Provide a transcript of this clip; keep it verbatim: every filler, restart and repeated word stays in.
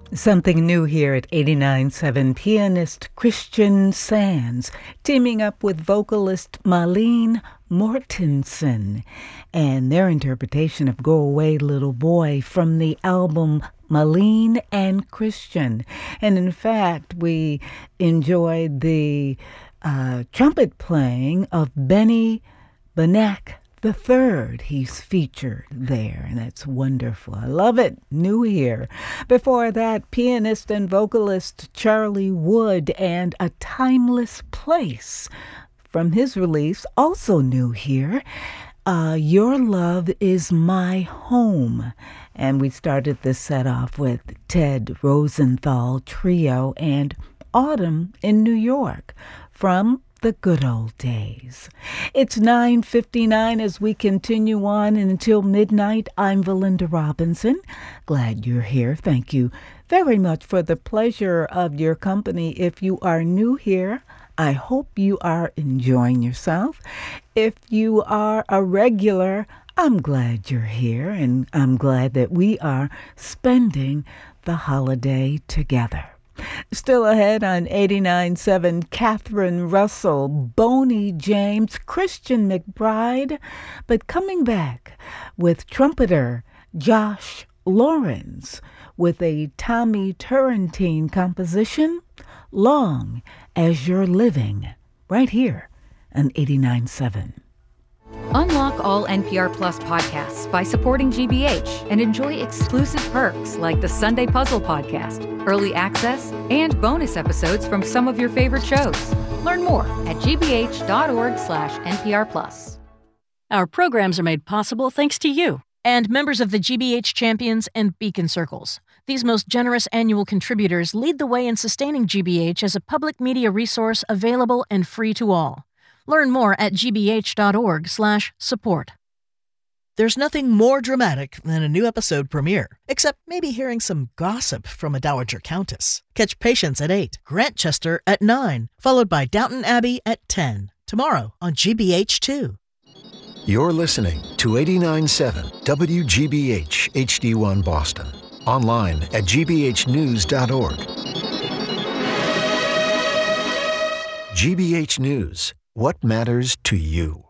Something new here at eighty-nine point seven. Pianist Christian Sands teaming up with vocalist Malene Mortensen and their interpretation of Go Away Little Boy from the album Malene and Christian. And in fact, we enjoyed the uh, trumpet playing of Benny Benek the third. He's featured there, and that's wonderful. I love it. New here. Before that, pianist and vocalist Charlie Wood and A Timeless Place from his release, also new here. Uh, Your Love Is My Home. And we started this set off with Ted Rosenthal Trio and Autumn in New York from The Good Old Days. It's nine fifty-nine as we continue on, and until midnight, I'm Valinda Robinson. Glad you're here. Thank you very much for the pleasure of your company. If you are new here, I hope you are enjoying yourself. If you are a regular, I'm glad you're here, and I'm glad that we are spending the holiday together. Still ahead on eighty-nine point seven, Catherine Russell, Boney James, Christian McBride, but coming back with trumpeter Josh Lawrence with a Tommy Turrentine composition, Long as You're Living, right here on eighty-nine point seven. Unlock all N P R Plus podcasts by supporting G B H and enjoy exclusive perks like the Sunday Puzzle Podcast, early access, and bonus episodes from some of your favorite shows. Learn more at gbh.org slash NPR Plus. Our programs are made possible thanks to you and members of the G B H Champions and Beacon Circles. These most generous annual contributors lead the way in sustaining G B H as a public media resource available and free to all. Learn more at gbh.org slash support. There's nothing more dramatic than a new episode premiere, except maybe hearing some gossip from a Dowager Countess. Catch Patience at eight, Grantchester at nine, followed by Downton Abbey at ten, tomorrow on G B H two. You're listening to eighty-nine point seven W G B H H D one Boston. Online at g b h news dot org. G B H News. What matters to you?